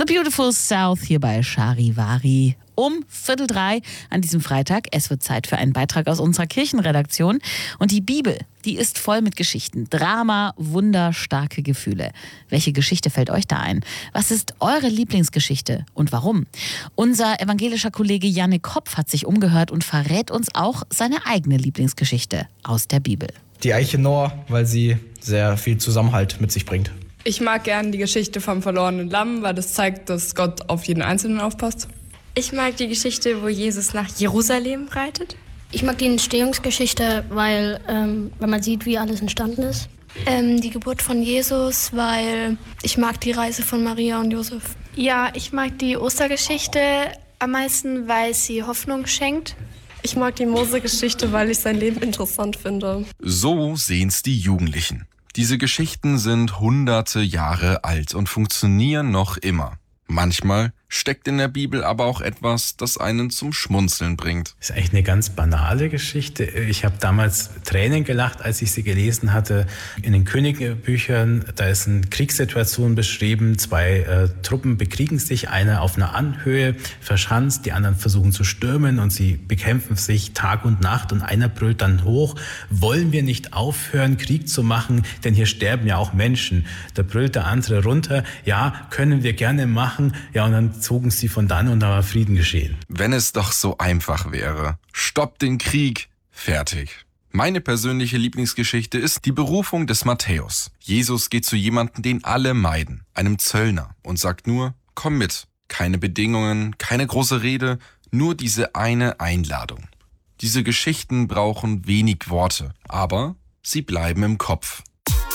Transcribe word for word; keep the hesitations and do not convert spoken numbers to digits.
The Beautiful South hier bei Charivari um Viertel drei an diesem Freitag. Es wird Zeit für einen Beitrag aus unserer Kirchenredaktion. Und die Bibel, die ist voll mit Geschichten. Drama, Wunder, starke Gefühle. Welche Geschichte fällt euch da ein? Was ist eure Lieblingsgeschichte und warum? Unser evangelischer Kollege Jannik Hopf hat sich umgehört und verrät uns auch seine eigene Lieblingsgeschichte aus der Bibel. Die Eiche Noah, weil sie sehr viel Zusammenhalt mit sich bringt. Ich mag gerne die Geschichte vom verlorenen Lamm, weil das zeigt, dass Gott auf jeden Einzelnen aufpasst. Ich mag die Geschichte, wo Jesus nach Jerusalem reitet. Ich mag die Entstehungsgeschichte, weil, ähm, weil man sieht, wie alles entstanden ist. Ähm, die Geburt von Jesus, weil ich mag die Reise von Maria und Josef. Ja, ich mag die Ostergeschichte am meisten, weil sie Hoffnung schenkt. Ich mag die Mose-Geschichte, weil ich sein Leben interessant finde. So sehen's die Jugendlichen. Diese Geschichten sind hunderte Jahre alt und funktionieren noch immer. Manchmal steckt in der Bibel aber auch etwas, das einen zum Schmunzeln bringt. Das ist eigentlich eine ganz banale Geschichte. Ich habe damals Tränen gelacht, als ich sie gelesen hatte. In den Königbüchern, da ist eine Kriegssituation beschrieben. Zwei äh, Truppen bekriegen sich, eine auf einer Anhöhe verschanzt, die anderen versuchen zu stürmen und sie bekämpfen sich Tag und Nacht und einer brüllt dann hoch: Wollen wir nicht aufhören, Krieg zu machen, denn hier sterben ja auch Menschen. Da brüllt der andere runter: Ja, können wir gerne machen. Ja, und dann zogen sie von dann und da war Frieden geschehen. Wenn es doch so einfach wäre. Stoppt den Krieg. Fertig. Meine persönliche Lieblingsgeschichte ist die Berufung des Matthäus. Jesus geht zu jemandem, den alle meiden, einem Zöllner, und sagt nur: Komm mit. Keine Bedingungen, keine große Rede, nur diese eine Einladung. Diese Geschichten brauchen wenig Worte, aber sie bleiben im Kopf.